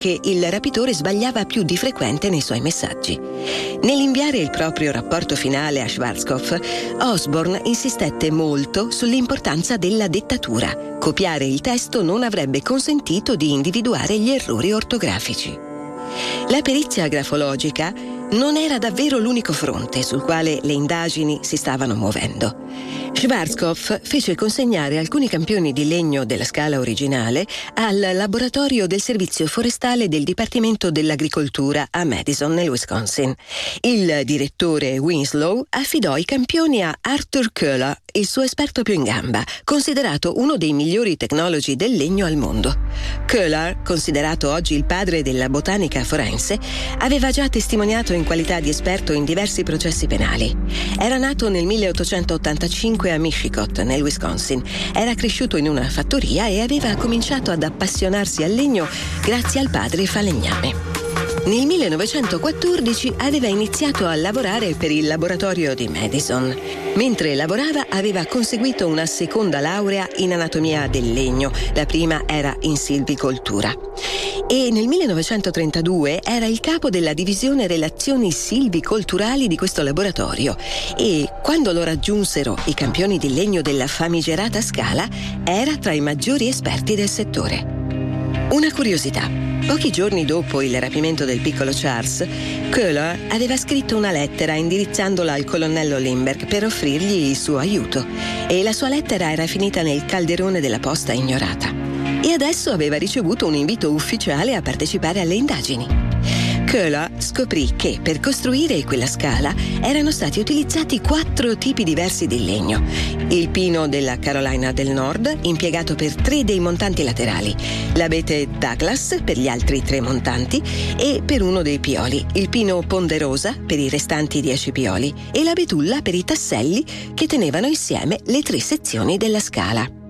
che il rapitore sbagliava più di frequente nei suoi messaggi. Nell'inviare il proprio rapporto finale a Schwarzkopf, Osborne insistette molto sull'importanza della dettatura. Copiare il testo non avrebbe consentito di individuare gli errori ortografici. La perizia grafologica non era davvero l'unico fronte sul quale le indagini si stavano muovendo. Schwarzkopf fece consegnare alcuni campioni di legno della scala originale al laboratorio del servizio forestale del Dipartimento dell'Agricoltura a Madison, nel Wisconsin. Il direttore Winslow affidò i campioni a Arthur Köhler, il suo esperto più in gamba, considerato uno dei migliori tecnologi del legno al mondo. Köhler, considerato oggi il padre della botanica forense, aveva già testimoniato in qualità di esperto in diversi processi penali. Era nato nel 1885 a Mishicot, nel Wisconsin. Era cresciuto in una fattoria e aveva cominciato ad appassionarsi al legno grazie al padre falegname. Nel 1914 aveva iniziato a lavorare per il laboratorio di Madison. Mentre lavorava aveva conseguito una seconda laurea in anatomia del legno, la prima era in silvicoltura. E nel 1932 era il capo della divisione relazioni silvicolturali di questo laboratorio e quando lo raggiunsero i campioni di legno della famigerata scala era tra i maggiori esperti del settore. Una curiosità. Pochi giorni dopo il rapimento del piccolo Charles, Köhler aveva scritto una lettera indirizzandola al colonnello Lindbergh per offrirgli il suo aiuto e la sua lettera era finita nel calderone della posta ignorata. E adesso aveva ricevuto un invito ufficiale a partecipare alle indagini. Köhler scoprì che per costruire quella scala erano stati utilizzati 4 tipi diversi di legno. Il pino della Carolina del Nord, impiegato per 3 dei montanti laterali, l'abete Douglas per gli altri 3 montanti e per uno dei pioli, il pino ponderosa per i restanti 10 pioli e la betulla per i tasselli che tenevano insieme le 3 sezioni della scala.